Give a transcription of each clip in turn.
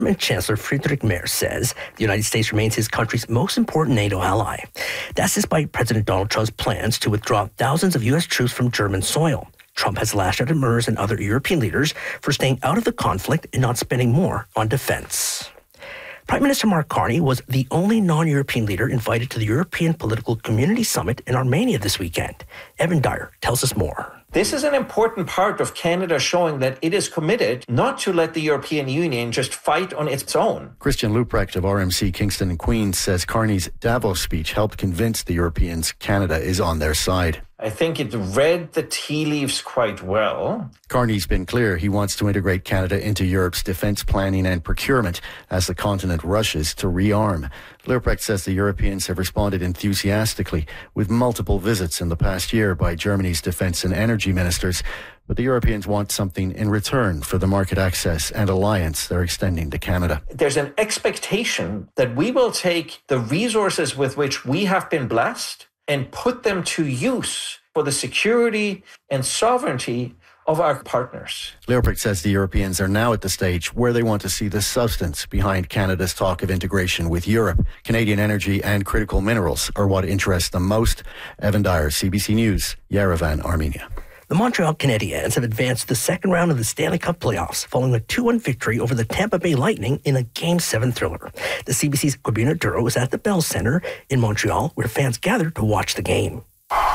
And Chancellor Friedrich Merz says the United States remains his country's most important NATO ally. That's despite President Donald Trump's plans to withdraw thousands of U.S. troops from German soil. Trump has lashed out at Merz and other European leaders for staying out of the conflict and not spending more on defense. Prime Minister Mark Carney was the only non-European leader invited to the European Political Community Summit in Armenia this weekend. Evan Dyer tells us more. This is an important part of Canada showing that it is committed not to let the European Union just fight on its own. Christian Leuprecht of RMC Kingston and Queens says Carney's Davos speech helped convince the Europeans Canada is on their side. I think it read the tea leaves quite well. Carney's been clear he wants to integrate Canada into Europe's defence planning and procurement as the continent rushes to rearm. Leuprecht says the Europeans have responded enthusiastically with multiple visits in the past year by Germany's defence and energy ministers. But the Europeans want something in return for the market access and alliance they're extending to Canada. There's an expectation that we will take the resources with which we have been blessed and put them to use for the security and sovereignty of our partners. Leuprecht says the Europeans are now at the stage where they want to see the substance behind Canada's talk of integration with Europe. Canadian energy and critical minerals are what interest them most. Evan Dyer, CBC News, Yerevan, Armenia. The Montreal Canadiens have advanced to the second round of the Stanley Cup playoffs following a 2-1 victory over the Tampa Bay Lightning in a Game 7 thriller. The CBC's Corbina Duro is at the Bell Centre in Montreal, where fans gathered to watch the game.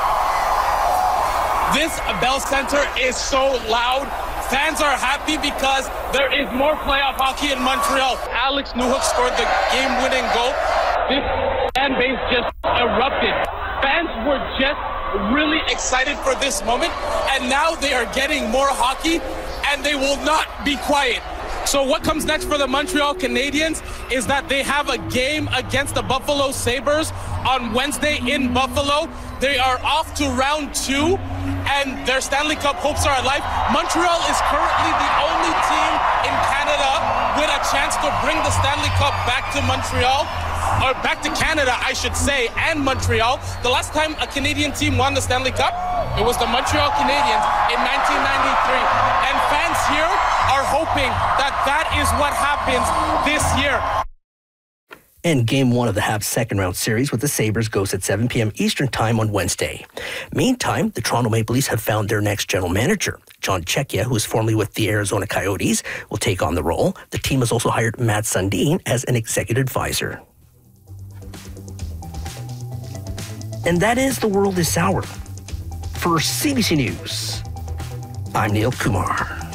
This Bell Centre is so loud. Fans are happy because there is more playoff hockey in Montreal. Alex Newhook scored the game-winning goal. This fan base just erupted. Fans were just really excited for this moment, and now they are getting more hockey, and they will not be quiet. So what comes next for the Montreal Canadiens is that they have a game against the Buffalo Sabres on Wednesday in Buffalo. They are off to round 2, and their Stanley Cup hopes are alive. Montreal is currently the only team in Canada with a chance to bring the Stanley Cup back to Montreal, or back to Canada, I should say, and Montreal. The last time a Canadian team won the Stanley Cup, it was the Montreal Canadiens in 1993. And fans here are hoping that that is what happens this year. And Game 1 of the Habs second round series with the Sabres goes at 7 p.m. Eastern Time on Wednesday. Meantime, the Toronto Maple Leafs have found their next general manager. John Czechia, who is formerly with the Arizona Coyotes, will take on the role. The team has also hired Matt Sundin as an executive advisor. And that is The World This Hour. For CBC News, I'm Neil Kumar.